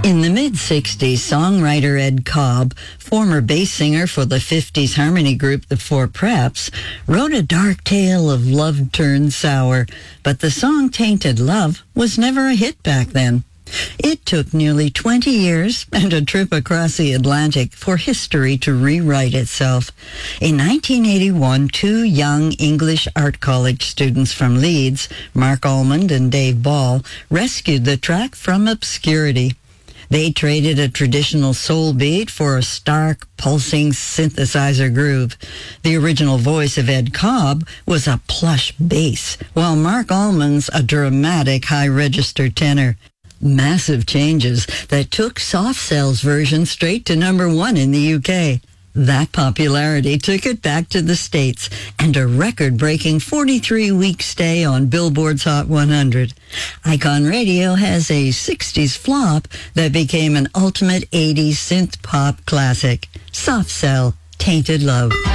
In the mid-60s, songwriter Ed Cobb, former bass singer for the 50s harmony group The Four Preps, wrote a dark tale of love turned sour, but the song Tainted Love was never a hit back then. It took nearly 20 years and a trip across the Atlantic for history to rewrite itself. In 1981, two young English art college students from Leeds, Mark Almond and Dave Ball, rescued the track from obscurity. They traded a traditional soul beat for a stark, pulsing synthesizer groove. The original voice of Ed Cobb was a plush bass, while Mark Almond's a dramatic high-register tenor. Massive changes that took Soft Cell's version straight to #1 in the UK. That popularity took it back to the States and a record-breaking 43-week stay on Billboard's Hot 100. Icon Radio has a 60s flop that became an ultimate 80s synth-pop classic. Soft Cell, Tainted Love.